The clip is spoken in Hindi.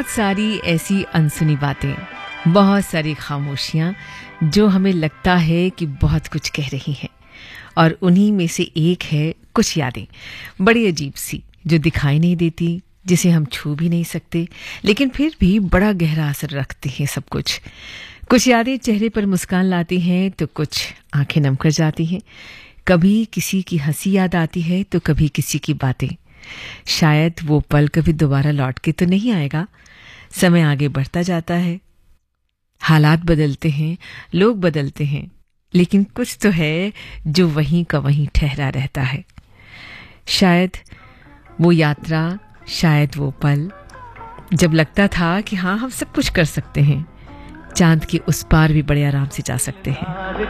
बहुत सारी ऐसी अनसुनी बातें, बहुत सारी खामोशियां जो हमें लगता है कि बहुत कुछ कह रही हैं, और उन्हीं में से एक है कुछ यादें, बड़ी अजीब सी, जो दिखाई नहीं देती, जिसे हम छू भी नहीं सकते, लेकिन फिर भी बड़ा गहरा असर रखते हैं सब कुछ। कुछ यादें चेहरे पर मुस्कान लाती हैं तो कुछ आंखें नम कर जाती हैं। कभी किसी की हंसी याद आती है तो कभी किसी की बातें। शायद वो पल कभी दोबारा लौट के तो नहीं आएगा। समय आगे बढ़ता जाता है, हालात बदलते हैं, लोग बदलते हैं, लेकिन कुछ तो है जो वहीं का वहीं ठहरा रहता है। शायद वो यात्रा, शायद वो पल, जब लगता था कि हाँ, हम सब कुछ कर सकते हैं, चांद के उस पार भी बड़े आराम से जा सकते हैं।